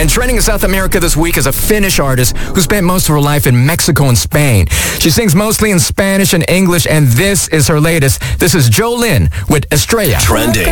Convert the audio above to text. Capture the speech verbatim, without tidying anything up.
And trending in South America this week is a Finnish artist who spent most of her life in Mexico and Spain. She sings mostly in Spanish and English, and this is her latest. This is Jolene with Estrella. Trending.